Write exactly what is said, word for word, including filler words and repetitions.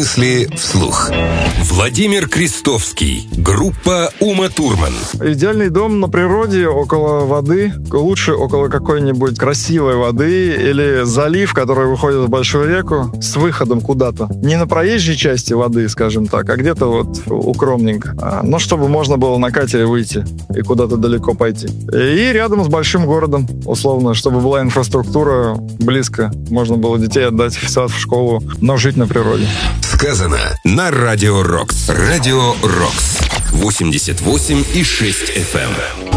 Мысли вслух. Владимир Крестовский. Группа Ума Турман. Идеальный дом на природе, около воды. Лучше около какой-нибудь красивой воды или залив, который выходит в большую реку с выходом куда-то. Не на проезжей части воды, скажем так, а где-то вот укромненько. Но чтобы можно было на катере выйти и куда-то далеко пойти. И рядом с большим городом, условно, чтобы была инфраструктура близко. Можно было детей отдать в сад, в школу, но жить на природе. Сказано на Радио Рокс. Радио Рокс. восемьдесят восемь и шесть эф эм.